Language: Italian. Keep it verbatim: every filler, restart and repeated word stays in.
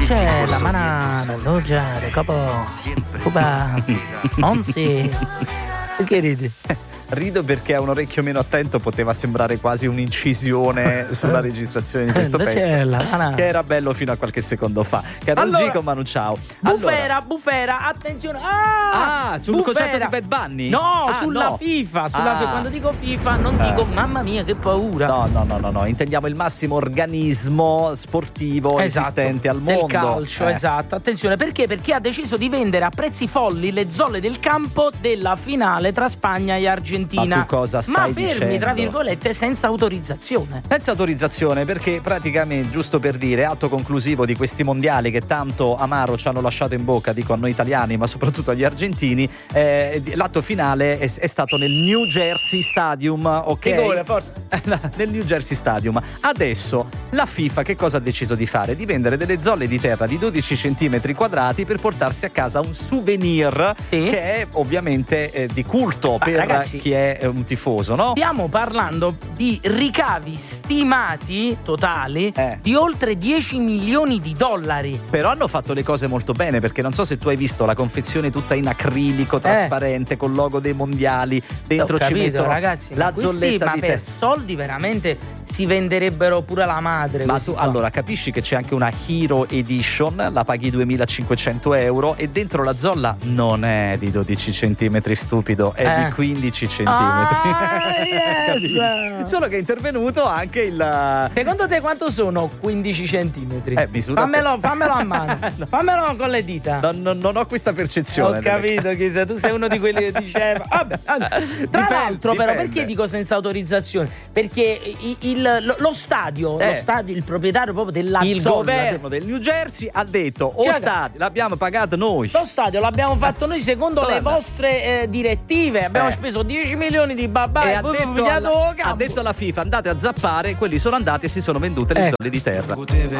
c'è la mana la loggia del capo Cuba Onzi. Perché ridi? Rido perché a un orecchio meno attento poteva sembrare quasi un'incisione sulla registrazione di questo pezzo, che era bello fino a qualche secondo fa. Carol allora, G con Manu Ciao. Bufera, allora. bufera, attenzione. Ah, ah sul bufera. concerto di Bad Bunny? No, ah, sulla no. FIFA, sulla ah. FIFA. Quando dico FIFA non dico eh. mamma mia che paura. No, no, no, no, no. Intendiamo il massimo organismo sportivo esatto. esistente al mondo. Del calcio, eh. esatto. Attenzione, perché? Perché ha deciso di vendere a prezzi folli le zolle del campo della finale tra Spagna e Argentina. Ma tu cosa stai Ma fermi, dicendo? tra virgolette, senza autorizzazione. Senza autorizzazione, perché praticamente, giusto per dire, atto conclusivo di questi mondiali che tanto amaro ci hanno lasciato in bocca, dico a noi italiani, ma soprattutto agli argentini, eh, l'atto finale è, è stato nel New Jersey Stadium, ok? Che gol, forza. Nel New Jersey Stadium. Adesso la FIFA che cosa ha deciso di fare? Di vendere delle zolle di terra di dodici centimetri quadrati per portarsi a casa un souvenir sì. che è ovviamente eh, di culto ma per ragazzi, chi è un tifoso, no? Stiamo parlando di ricavi stimati totali eh. di oltre dieci milioni di dollari. Però hanno fatto le cose molto bene, perché non so se tu hai visto la confezione tutta in acrilico trasparente eh. col logo dei mondiali, dentro capito, ci mettono ragazzi, la questi, zolletta ma di per te. soldi veramente si venderebbero pure la madre. Ma tu qua. allora capisci che c'è anche una Hero Edition, la paghi duemilacinquecento euro e dentro la zolla non è di dodici centimetri, stupido, è eh. di quindici centimetri. Ah, yes. Solo che è intervenuto anche il. Secondo te quanto sono quindici centimetri? Eh, misura fammelo, fammelo a mano. no. Fammelo con le dita. Non, non, non ho questa percezione. Ho capito chi sei. Tu sei uno di quelli che diceva. Vabbè, allora. Tra dipende, l'altro, dipende. però, perché dico senza autorizzazione? Perché il, il, lo, lo stadio, eh. lo stadio, il proprietario proprio della il zolla, governo del New Jersey ha detto: o cioè, stadio l'abbiamo pagato noi. Lo stadio l'abbiamo fatto noi secondo Guarda. le vostre eh, direttive. Abbiamo eh. speso dieci milioni di babà e e ha voi detto, vi alla, oh, ha detto alla FIFA: andate a zappare. Quelli sono andati e si sono vendute le eh. zolle di terra.